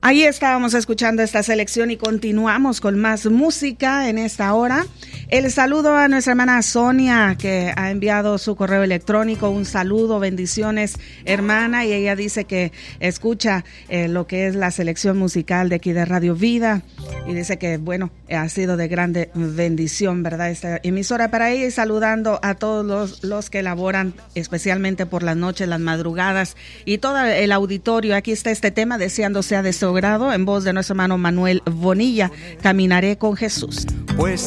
Ahí estábamos escuchando esta selección y continuamos con más música en esta hora. El saludo a nuestra hermana Sonia, que ha enviado su correo electrónico. Un saludo, bendiciones, hermana. Y ella dice que escucha lo que es la selección musical de aquí de Radio Vida. Y dice que, bueno, ha sido de grande bendición, ¿verdad? Esta emisora para ella. Y saludando a todos los que laboran, especialmente por las noches, las madrugadas y todo el auditorio. Aquí está este tema, deseando sea de su grado, en voz de nuestro hermano Manuel Bonilla, Caminaré con Jesús. Pues